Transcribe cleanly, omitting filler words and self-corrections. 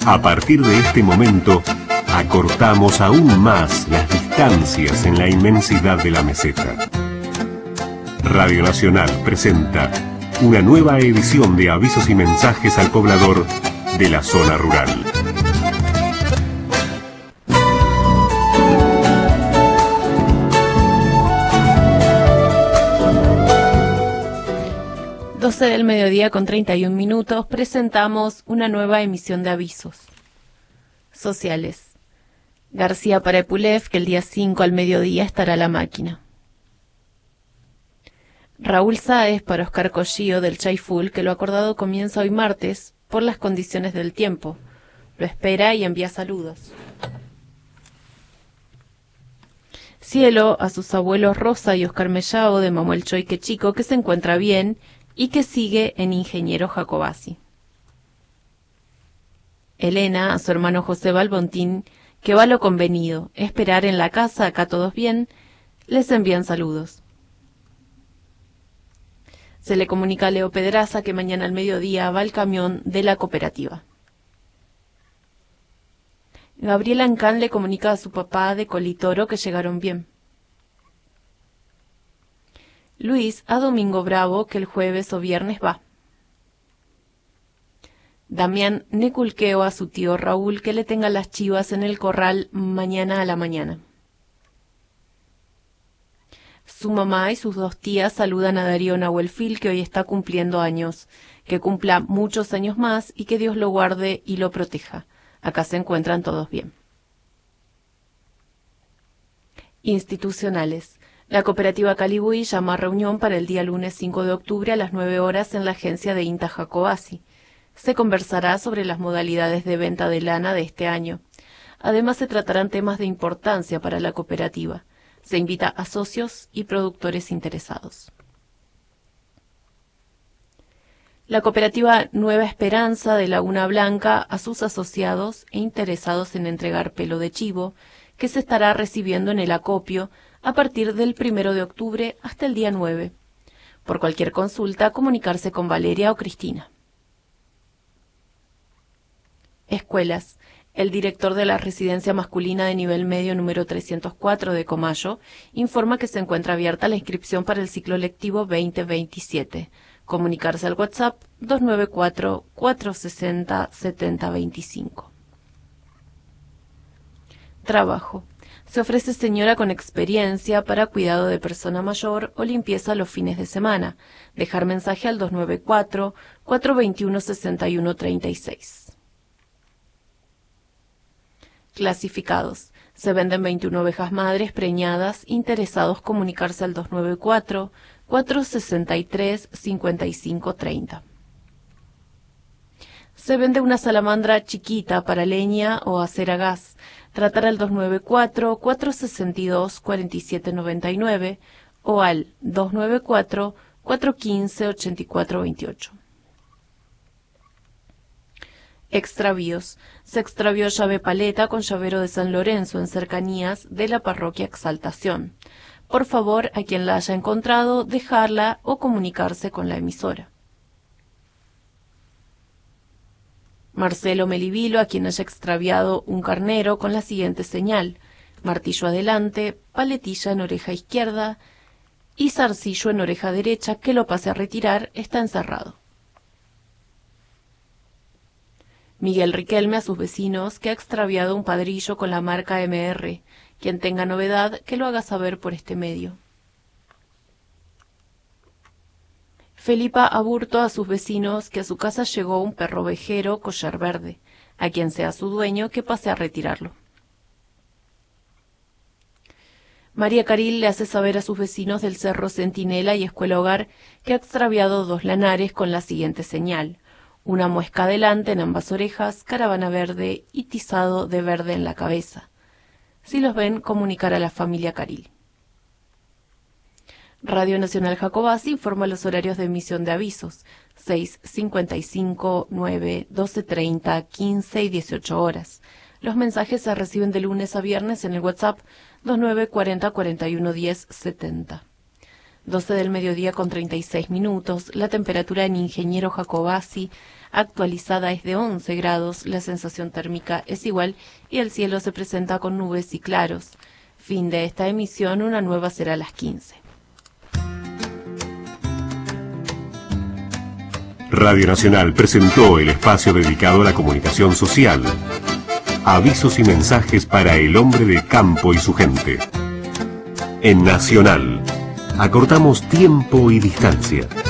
A partir de este momento, acortamos aún más las distancias en la inmensidad de la meseta. Radio Nacional presenta una nueva edición de avisos y mensajes al poblador de la zona rural. Del mediodía con 31 minutos, presentamos una nueva emisión de avisos sociales. García para Epulev, que el día 5 al mediodía estará a la máquina. Raúl Sáez para Oscar Collío del Chaiful, que lo acordado comienza hoy martes por las condiciones del tiempo. Lo espera y envía saludos. Cielo a sus abuelos Rosa y Oscar Mellao de Mamuel Choique Chico, que se encuentra bien y que sigue en Ingeniero Jacobasi. Elena a su hermano José Balbontín, que va a lo convenido, esperar en la casa, acá todos bien, les envían saludos. Se le comunica a Leo Pedraza que mañana al mediodía va el camión de la cooperativa. Gabriela Ancán le comunica a su papá de Colitoro que llegaron bien. Luis a Domingo Bravo, que el jueves o viernes va. Damián Neculqueo a su tío Raúl, que le tenga las chivas en el corral mañana a la mañana. Su mamá y sus dos tías saludan a Darío Nahuelfil, que hoy está cumpliendo años. Que cumpla muchos años más y que Dios lo guarde y lo proteja. Acá se encuentran todos bien. Institucionales. La cooperativa Calibuy llama a reunión para el día lunes 5 de octubre a las 9 horas en la agencia de INTA Jacobasi. Se conversará sobre las modalidades de venta de lana de este año. Además se tratarán temas de importancia para la cooperativa. Se invita a socios y productores interesados. La cooperativa Nueva Esperanza de Laguna Blanca a sus asociados e interesados en entregar pelo de chivo, que se estará recibiendo en el acopio a partir del 1 de octubre hasta el día 9. Por cualquier consulta, comunicarse con Valeria o Cristina. Escuelas. El director de la residencia masculina de nivel medio número 304 de Comayo informa que se encuentra abierta la inscripción para el ciclo lectivo 2027. Comunicarse al WhatsApp 294-460-7025. Trabajo. Se ofrece señora con experiencia para cuidado de persona mayor o limpieza los fines de semana. Dejar mensaje al 294-421-6136. Clasificados. Se venden 21 ovejas madres preñadas. Interesados comunicarse al 294-463-5530. Se vende una salamandra chiquita para leña o hacer a gas. Tratar al 294-462-4799 o al 294-415-8428. Extravíos. Se extravió llave paleta con llavero de San Lorenzo en cercanías de la parroquia Exaltación. Por favor, a quien la haya encontrado, dejarla o comunicarse con la emisora. Marcelo Melivilo, a quien haya extraviado un carnero con la siguiente señal: martillo adelante, paletilla en oreja izquierda y zarcillo en oreja derecha, que lo pase a retirar, está encerrado. Miguel Riquelme a sus vecinos que ha extraviado un padrillo con la marca MR. Quien tenga novedad, que lo haga saber por este medio. Felipa Aburto a sus vecinos que a su casa llegó un perro ovejero collar verde. A quien sea su dueño, que pase a retirarlo. María Caril le hace saber a sus vecinos del Cerro Centinela y Escuela Hogar que ha extraviado 2 lanares con la siguiente señal: una muesca adelante en ambas orejas, caravana verde y tizado de verde en la cabeza. Si los ven, comunicar a la familia Caril. Radio Nacional Jacobasi informa los horarios de emisión de avisos: 6:55, 9, 12:30, 15 y 18 horas. Los mensajes se reciben de lunes a viernes en el WhatsApp 2940 41 10 70. 12 del mediodía con 36 minutos. La temperatura en Ingeniero Jacobasi actualizada es de 11 grados. La sensación térmica es igual y el cielo se presenta con nubes y claros. Fin de esta emisión, una nueva será a las 15. Radio Nacional presentó el espacio dedicado a la comunicación social. Avisos y mensajes para el hombre de campo y su gente. En Nacional, acortamos tiempo y distancia.